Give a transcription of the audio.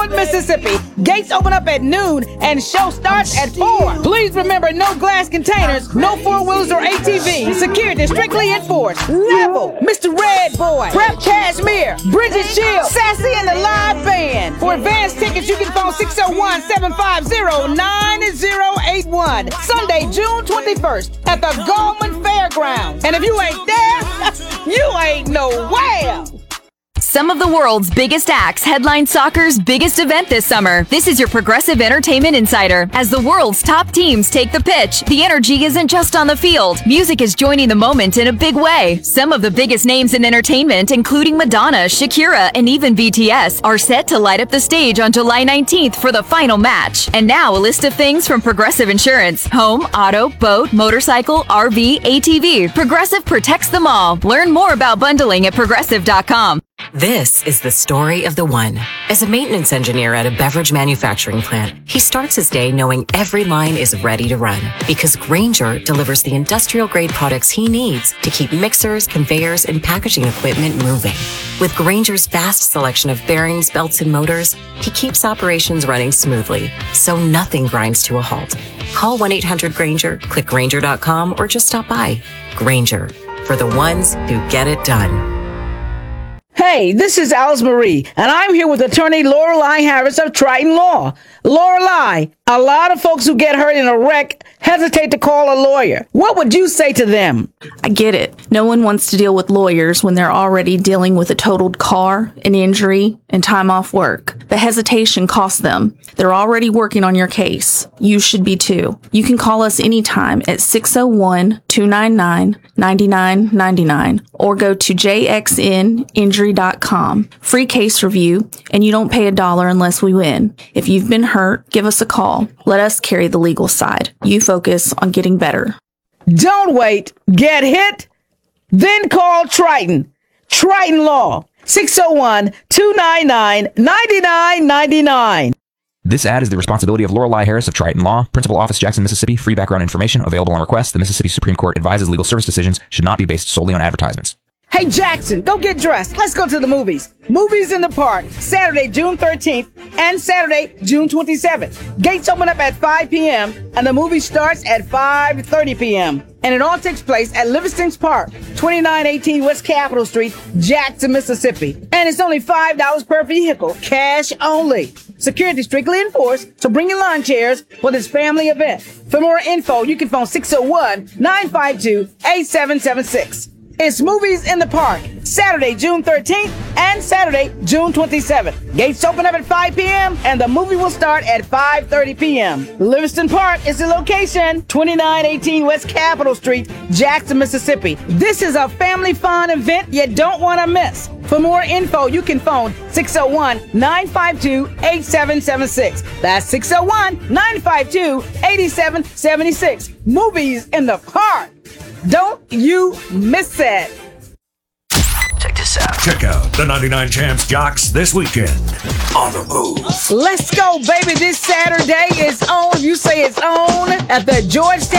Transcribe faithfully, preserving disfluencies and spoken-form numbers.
Mississippi. Gates open up at noon and show starts at four. Please remember, no glass containers, no four-wheelers or A T Vs. Security strictly enforced. Level, Mister Red Boy, Prep Cashmere, Bridget Shield, Sassy and the live band. For advance tickets, you can phone six oh one, seven five zero, nine zero eight one. Sunday, June twenty-first at the Gallman Fairgrounds. And if you ain't there, you ain't nowhere. Some of the world's biggest acts headline soccer's biggest event this summer. This is your Progressive Entertainment Insider. As the world's top teams take the pitch, the energy isn't just on the field. Music is joining the moment in a big way. Some of the biggest names in entertainment, including Madonna, Shakira, and even B T S, are set to light up the stage on July nineteenth for the final match. And now a list of things from Progressive Insurance. Home, auto, boat, motorcycle, R V, A T V. Progressive protects them all. Learn more about bundling at progressive dot com. This is the story of the one. As a maintenance engineer at a beverage manufacturing plant, he starts his day knowing every line is ready to run because Grainger delivers the industrial-grade products he needs to keep mixers, conveyors, and packaging equipment moving. With Grainger's vast selection of bearings, belts, and motors, he keeps operations running smoothly, so nothing grinds to a halt. Call one eight hundred Grainger, click Grainger dot com, or just stop by. Grainger, for the ones who get it done. Hey, this is Alice Marie, and I'm here with attorney Lorelei Harris of Triton Law. Lorelei, a lot of folks who get hurt in a wreck hesitate to call a lawyer. What would you say to them? I get it. No one wants to deal with lawyers when they're already dealing with a totaled car, an injury, and time off work. The hesitation costs them. They're already working on your case. You should be too. You can call us anytime at six oh one, two nine nine, nine nine nine nine or go to j x n injury dot com. Free case review, and you don't pay a dollar unless we win. If you've been hurt, give us a call. Let us carry the legal side. You focus on getting better. Don't wait. Get hit? Then call Triton. Triton Law. six oh one, two nine nine, nine nine nine nine. This ad is the responsibility of Lorelei Harris of Triton Law, Principal Office, Jackson, Mississippi. Free background information available on request. The Mississippi Supreme Court advises legal service decisions should not be based solely on advertisements. Hey, Jackson, go get dressed. Let's go to the movies. Movies in the Park, Saturday, June thirteenth and Saturday, June twenty-seventh. Gates open up at five p.m. and the movie starts at five thirty p.m. And it all takes place at Livingston's Park, twenty-nine eighteen West Capitol Street, Jackson, Mississippi. And it's only five dollars per vehicle, cash only. Security strictly enforced, so bring your lawn chairs for this family event. For more info, you can phone six oh one, nine five two, eight seven seven six. It's Movies in the Park, Saturday, June thirteenth and Saturday, June twenty-seventh. Gates open up at five p.m. and the movie will start at five thirty p.m. Livingston Park is the location, twenty-nine eighteen West Capitol Street, Jackson, Mississippi. This is a family fun event you don't want to miss. For more info, you can phone six oh one, nine five two, eight seven seven six. That's six oh one, nine five two, eight seven seven six. Movies in the Park. Don't you miss it. Check this out. Check out the ninety-nine Champs Jocks this weekend on the move. Let's go, baby. This Saturday is on. You say it's on at the Georgetown